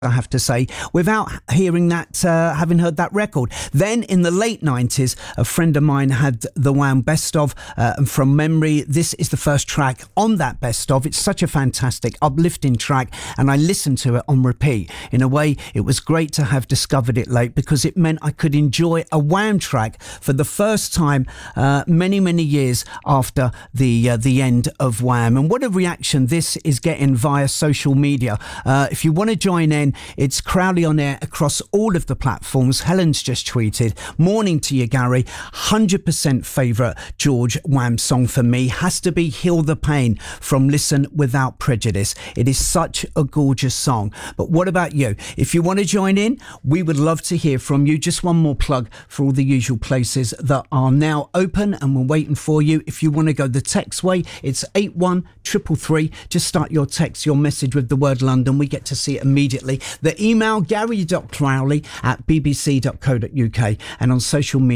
I have to say, without hearing that, having heard that record. Then in the late 90s, a friend of mine had the Wham Best Of, and from memory, this is the first track on that Best Of. It's such a fantastic, uplifting track, and I listened to it on repeat. In a way, it was great to have discovered it late because it meant I could enjoy a Wham track for the first time many years after the end of Wham. And what a reaction this is getting via social media. If you want to join in, it's Crowley on Air across all of the platforms. Helen's just tweeted, "Morning to you, Gary. 100% favourite George Wham song for me has to be Heal the Pain from Listen Without Prejudice. It is such a gorgeous song." But what about you? If you want to join in, we would love to hear from you. Just one more plug for all the usual places that are now open and we're waiting for you. If you want to go the text way, it's 81333. Just start your text, your message with the word London. We get to see it immediately. The email, gary.crowley@bbc.co.uk, and on social media,